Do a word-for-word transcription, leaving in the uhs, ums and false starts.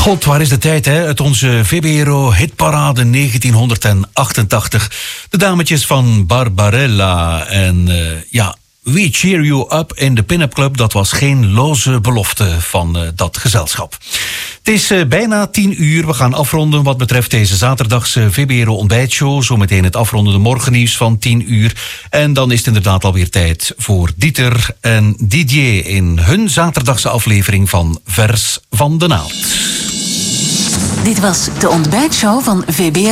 God, waar is de tijd, hè? Uit onze V B R O hitparade negentienhonderdachtentachtig. De dametjes van Barbarella. En uh, ja, We Cheer You Up in de Pin-Up Club. Dat was geen loze belofte van uh, dat gezelschap. Het is uh, bijna tien uur. We gaan afronden wat betreft deze zaterdagse V B R O ontbijtshow. Zometeen het afrondende morgennieuws van tien uur. En dan is het inderdaad alweer tijd voor Dieter en Didier in hun zaterdagse aflevering van Vers van de Naald. Dit was de ontbijtshow van V B R O.